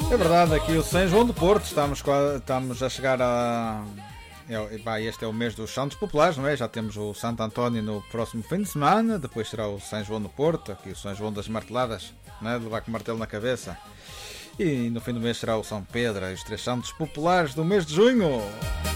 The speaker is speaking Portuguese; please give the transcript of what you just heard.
É verdade, aqui o São João do Porto, estamos a chegar a... Este é o mês dos Santos Populares, não é? Já temos o Santo António no próximo fim de semana, depois será o São João do Porto, aqui o São João das Marteladas, não é? De levar com o martelo na cabeça. E no fim do mês será o São Pedro e os três Santos Populares do mês de junho.